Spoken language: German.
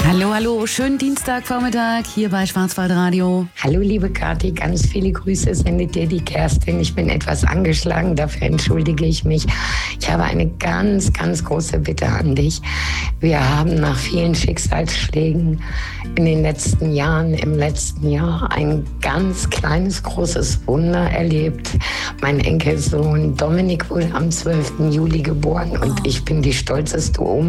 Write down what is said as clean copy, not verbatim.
Hallo, hallo, schönen Dienstagvormittag hier bei Schwarzwaldradio. Hallo liebe Kathi, ganz viele Grüße sendet dir die Kerstin. Ich bin etwas angeschlagen, dafür entschuldige ich mich. Ich habe eine ganz, ganz große Bitte an dich. Wir haben nach vielen Schicksalsschlägen in den letzten Jahren, im letzten Jahr ein ganz kleines, großes Wunder erlebt. Mein Enkelsohn Dominik wurde am 12. Juli geboren und ich bin die stolzeste Oma